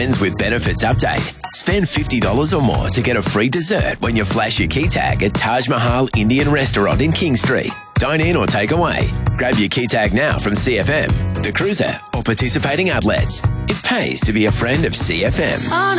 Friends with Benefits update. Spend $50 or more to get a free dessert when you flash your key tag at Taj Mahal Indian Restaurant in King Street. Dine in or take away. Grab your key tag now from CFM, The Cruiser, or participating outlets. It pays to be a friend of CFM.